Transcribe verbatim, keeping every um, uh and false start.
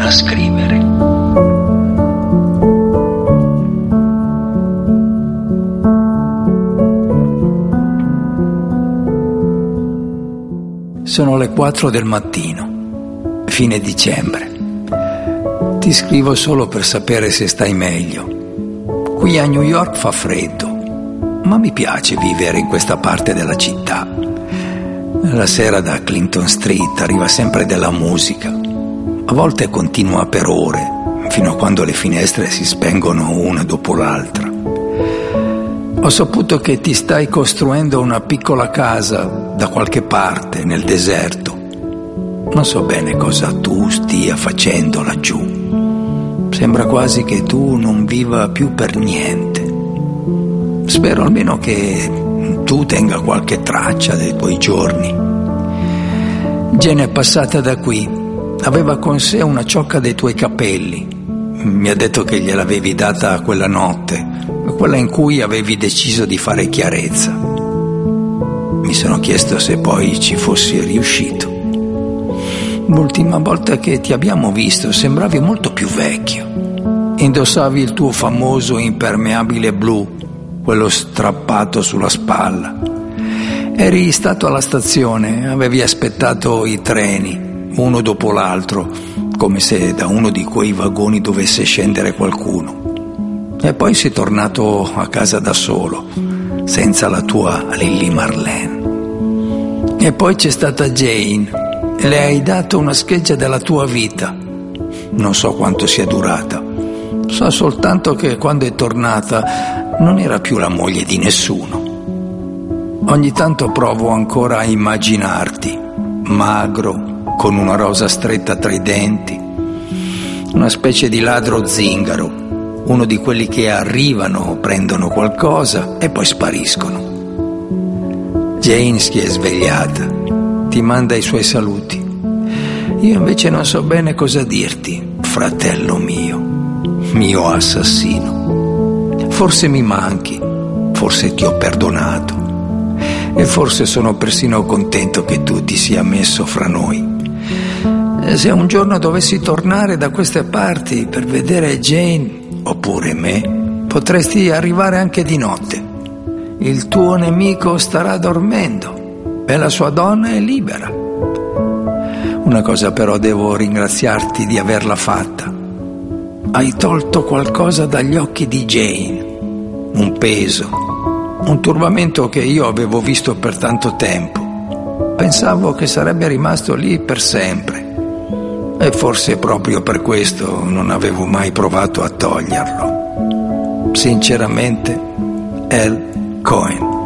a scrivere. Sono le quattro del mattino, fine dicembre. Ti scrivo solo per sapere se stai meglio. Qui a New York fa freddo, ma mi piace vivere in questa parte della città. La sera da Clinton Street arriva sempre della musica. A volte continua per ore, fino a quando le finestre si spengono una dopo l'altra. Ho saputo che ti stai costruendo una piccola casa da qualche parte nel deserto. Non so bene cosa tu stia facendo laggiù. Sembra quasi che tu non viva più per niente. Spero almeno che tu tenga qualche traccia dei tuoi giorni. Jane è passata da qui. Aveva con sé una ciocca dei tuoi capelli. Mi ha detto che gliel'avevi data quella notte, quella in cui avevi deciso di fare chiarezza. Mi sono chiesto se poi ci fossi riuscito. L'ultima volta che ti abbiamo visto sembravi molto più vecchio. Indossavi il tuo famoso impermeabile blu, quello strappato sulla spalla. Eri stato alla stazione, avevi aspettato i treni, uno dopo l'altro, come se da uno di quei vagoni dovesse scendere qualcuno. E poi sei tornato a casa da solo, senza la tua Lily Marlene. E poi c'è stata Jane, e le hai dato una scheggia della tua vita. Non so quanto sia durata. So soltanto che quando è tornata non era più la moglie di nessuno. Ogni tanto provo ancora a immaginarti, magro, con una rosa stretta tra i denti, una specie di ladro zingaro, uno di quelli che arrivano, prendono qualcosa e poi spariscono. Jane si è svegliata, ti manda i suoi saluti. Io invece non so bene cosa dirti, fratello mio, mio assassino. Forse mi manchi, forse ti ho perdonato e forse sono persino contento che tu ti sia messo fra noi. Se un giorno dovessi tornare da queste parti per vedere Jane oppure me, potresti arrivare anche di notte. Il tuo nemico starà dormendo e la sua donna è libera. Una cosa però devo ringraziarti di averla fatta. Hai tolto qualcosa dagli occhi di Jane, un peso, un turbamento che io avevo visto per tanto tempo. Pensavo che sarebbe rimasto lì per sempre e forse proprio per questo non avevo mai provato a toglierlo. Sinceramente, Elle Cohen.